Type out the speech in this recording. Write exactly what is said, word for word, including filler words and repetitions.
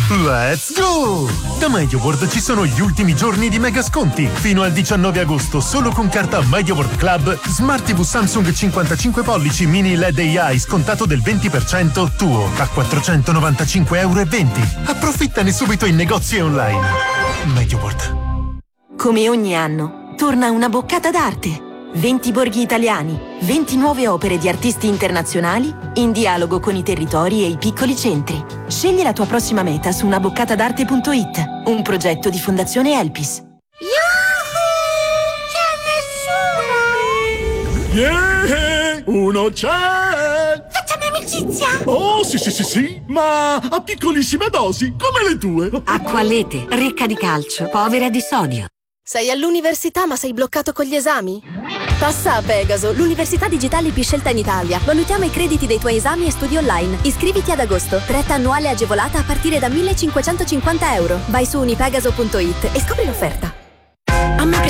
Let's go! Da MediaWorld ci sono gli ultimi giorni di mega sconti. Fino al diciannove agosto, solo con carta MediaWorld Club, Smart tivù Samsung cinquantacinque pollici mini L E D A I scontato del venti per cento tuo a quattrocentonovantacinque euro e venti. Approfittane subito in negozi e online. MediaWorld. Come ogni anno, torna una boccata d'arte. venti borghi italiani, venti nuove opere di artisti internazionali in dialogo con i territori e i piccoli centri. Scegli la tua prossima meta su una boccata d'arte punto it, un progetto di Fondazione Elpis. Yahoo! C'è nessuno! Yeah! Uno c'è! Facciamo amicizia! Oh, sì, sì, sì, sì, ma a piccolissime dosi, come le tue. Acqualete, ricca di calcio, povera di sodio. Sei all'università ma sei bloccato con gli esami? Passa a Pegaso, l'università digitale più scelta in Italia. Valutiamo i crediti dei tuoi esami e studi online. Iscriviti ad agosto. Retta annuale agevolata a partire da millecinquecentocinquanta euro. Vai su unipegaso punto it e scopri l'offerta. A me